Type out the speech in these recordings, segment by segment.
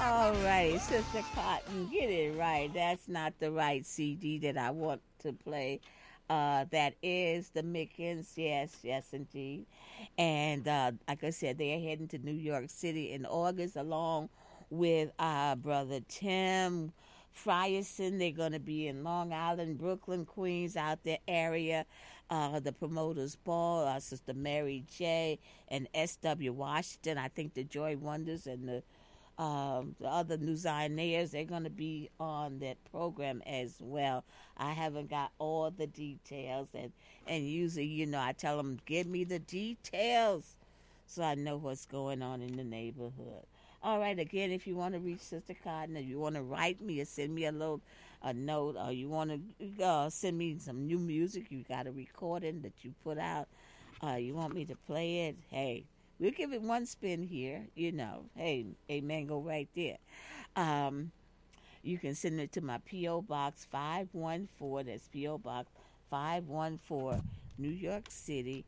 All right, Sister Cotton, get it right. That's not the right CD that I want to play. That is the Mickens. Yes, yes, indeed. And like I said, they are heading to New York City in August along with our brother Tim Frierson. They're going to be in Long Island, Brooklyn, Queens, out there area. The promoters ball, Sister Mary J. and S.W. Washington. I think the Joy Wonders and the other New Zioneers, they're going to be on that program as well. I haven't got all the details, and usually, I tell them, give me the details so I know what's going on in the neighborhood. All right, again, if you want to reach Sister Cotton, or you want to write me or send me a note, or you want to send me some new music, you got a recording that you put out, you want me to play it, hey, we'll give it one spin here. Hey, amen, go right there. Um, you can send it to my P.O. Box 514. That's P.O. Box 514, New York City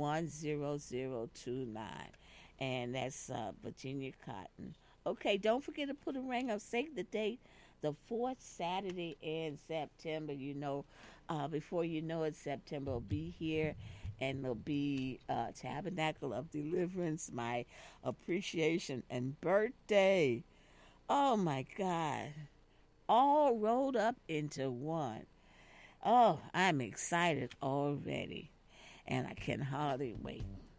10029. And that's Virginia Cotton. Okay, don't forget to put a ring of save the date, the fourth Saturday in September. Before you know it, September will be here, and there'll be Tabernacle of Deliverance, my appreciation and birthday. Oh my God. All rolled up into one. Oh, I'm excited already. And I can hardly wait.